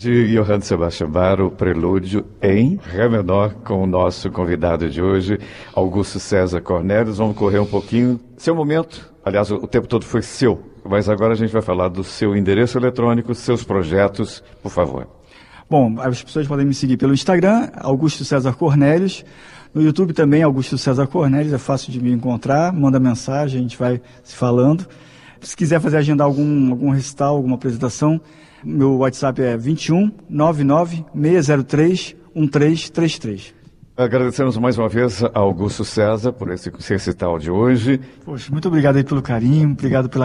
De Johann Sebastian Bach, o prelúdio em Ré menor, com o nosso convidado de hoje, Augusto César Cornelius. Vamos correr um pouquinho. Seu momento, aliás, o tempo todo foi seu, mas agora a gente vai falar do seu endereço eletrônico, seus projetos, por favor. Bom, as pessoas podem me seguir pelo Instagram, Augusto César Cornelius. No YouTube também, Augusto César Cornelius, é fácil de me encontrar, manda mensagem, a gente vai se falando. Se quiser agendar algum recital, alguma apresentação, meu WhatsApp é 21 99 603 1333. Agradecemos mais uma vez a Augusto César por esse recital de hoje. Poxa, muito obrigado aí pelo carinho, obrigado pela